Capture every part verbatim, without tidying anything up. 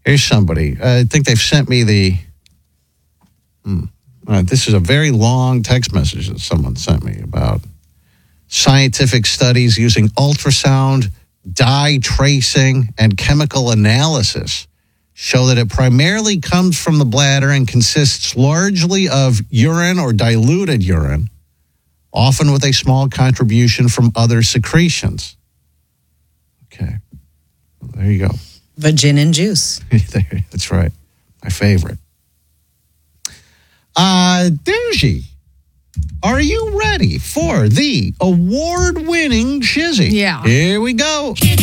Here's somebody. Uh, I think they've sent me the... Hmm, uh, this is a very long text message that someone sent me about scientific studies using ultrasound, dye tracing, and chemical analysis show that it primarily comes from the bladder and consists largely of urine or diluted urine, often with a small contribution from other secretions. Okay. Well, there you go. Vagin and juice. That's right. My favorite. Uh, Doogie, are you ready for the award-winning Shizzy? Yeah. Here we go. Hear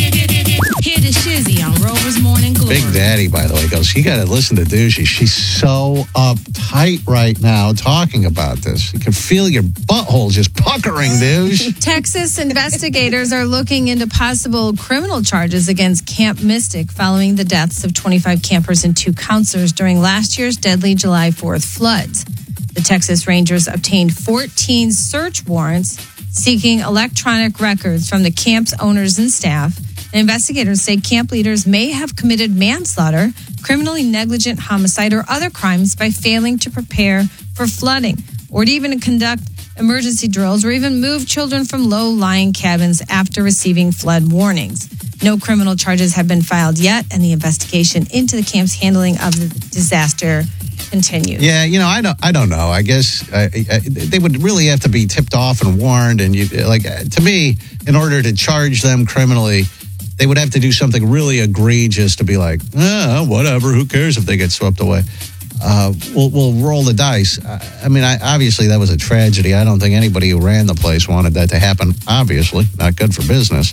the Shizzy on Rover's Morning Glory. Big Daddy, by the way, goes, you got to listen to Doogie. She's so uptight right now talking about this. You can feel your butthole just puckering, Doogie. Texas investigators are looking into possible criminal charges against Camp Mystic following the deaths of twenty-five campers and two counselors during last year's deadly July fourth floods. The Texas Rangers obtained fourteen search warrants seeking electronic records from the camp's owners and staff. And investigators say camp leaders may have committed manslaughter, criminally negligent homicide, or other crimes by failing to prepare for flooding or to even conduct emergency drills or even move children from low-lying cabins after receiving flood warnings. No criminal charges have been filed yet, and the investigation into the camp's handling of the disaster continues. Yeah, you know, I don't, I don't know. I guess uh, uh, they would really have to be tipped off and warned. And you, like, uh, to me, in order to charge them criminally, they would have to do something really egregious to be like, oh, whatever. Who cares if they get swept away? Uh, we'll, we'll roll the dice. I, I mean, I, obviously that was a tragedy. I don't think anybody who ran the place wanted that to happen. Obviously, not good for business.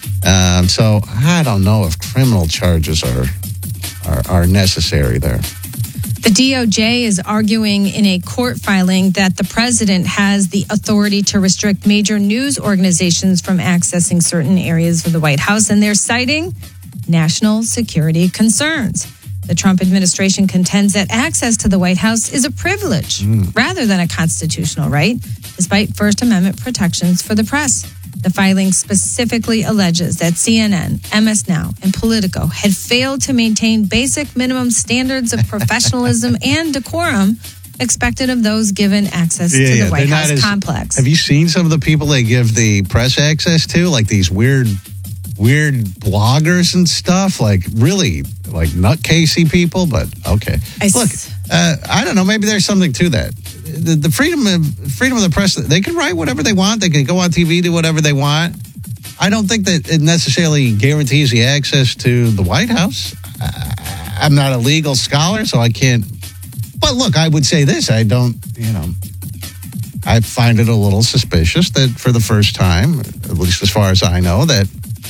Um, so I don't know if criminal charges are are, are necessary there. The D O J is arguing in a court filing that the president has the authority to restrict major news organizations from accessing certain areas of the White House, and they're citing national security concerns. The Trump administration contends that access to the White House is a privilege mm. rather than a constitutional right, despite First Amendment protections for the press. The filing specifically alleges that C N N, M S Now, and Politico had failed to maintain basic minimum standards of professionalism and decorum expected of those given access yeah, to the yeah. White House as, complex. Have you seen some of the people they give the press access to? Like these weird, weird bloggers and stuff? Like really, like nutcasey people? But okay. I Look, uh, I don't know. Maybe there's something to that. The, the freedom of freedom of the press, they can write whatever they want. They can go on T V, do whatever they want. I don't think that it necessarily guarantees the access to the White House. I, I'm not a legal scholar, so I can't. But look, I would say this. I don't, you know, I find it a little suspicious that for the first time, at least as far as I know, that,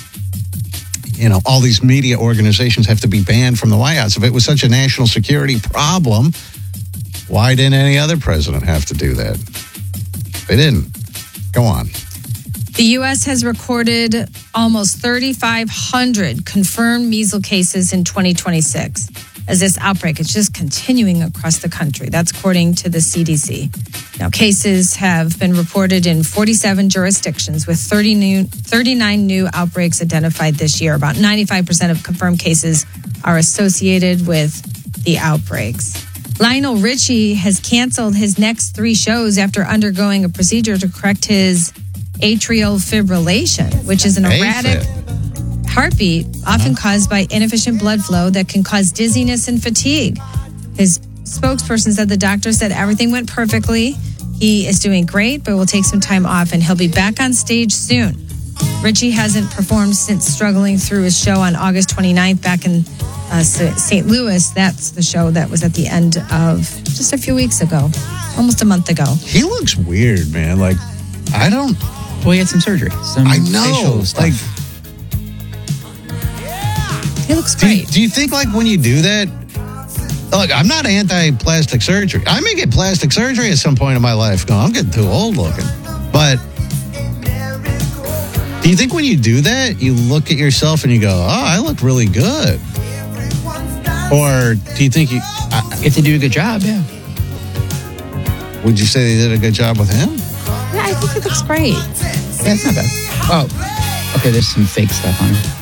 you know, all these media organizations have to be banned from the White House. If it was such a national security problem, why didn't any other president have to do that? They didn't. Go on. The U S has recorded almost thirty-five hundred confirmed measles cases in twenty twenty-six. As this outbreak is just continuing across the country. That's according to the C D C. Now, cases have been reported in forty-seven jurisdictions with thirty new, thirty-nine new outbreaks identified this year. About ninety-five percent of confirmed cases are associated with the outbreaks. Lionel Richie has canceled his next three shows after undergoing a procedure to correct his atrial fibrillation, which is an erratic heartbeat often caused by inefficient blood flow that can cause dizziness and fatigue. His spokesperson said the doctor said everything went perfectly. He is doing great, but will take some time off, and he'll be back on stage soon. Richie hasn't performed since struggling through his show on August twenty-ninth back in uh, Saint Louis. That's the show that was at the end of just a few weeks ago, almost a month ago. He looks weird, man. Like, I don't... Well, he had some surgery. Some I know. facial stuff. Like, he looks do, great. do you think, like, when you do that... Look, I'm not anti-plastic surgery. I may get plastic surgery at some point in my life. No, I'm getting too old looking. But... do you think when you do that, you look at yourself and you go, oh, I look really good? Or do you think you... I, if they do a good job, yeah. Would you say they did a good job with him? Yeah, I think he looks great. Yeah, it's not bad. Oh, okay, there's some fake stuff on him.